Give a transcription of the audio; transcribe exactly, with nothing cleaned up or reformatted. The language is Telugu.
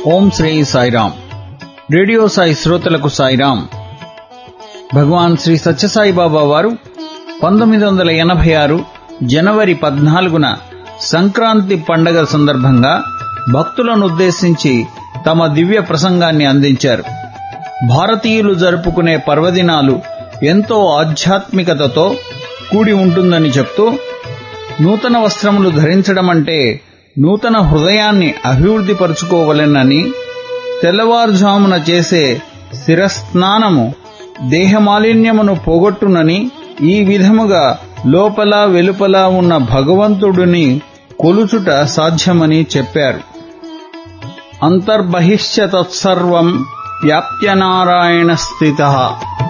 ఓం శ్రీ సాయిరామ్. రేడియో సాయి శ్రోతలకు సాయిరామ్. భగవాన్ శ్రీ సత్యసాయిబాబా వారు పంతొమ్మిది వందల ఎనభై ఆరు జనవరి పద్నాలుగున సంక్రాంతి పండగ సందర్భంగా భక్తులనుద్దేశించి తమ దివ్య ప్రసంగాన్ని అందించారు. భారతీయులు జరుపుకునే పర్వదినాలు ఎంతో ఆధ్యాత్మికతతో కూడి ఉంటుందని చెప్తూ, నూతన వస్త్రములు ధరించడమంటే నూతన హృదయాన్ని అభివృద్ధిపరుచుకోవలెనని, తెల్లవారుజామున చేసే శిరస్నానము దేహమాలిన్యమును పోగొట్టునని, ఈ విధముగా లోపల వెలుపల ఉన్న భగవంతుడిని కొలుచుట సాధ్యమని చెప్పారు. అంతర్బహిశ్చ తత్సర్వం వ్యాప్య నారాయణ స్థితః.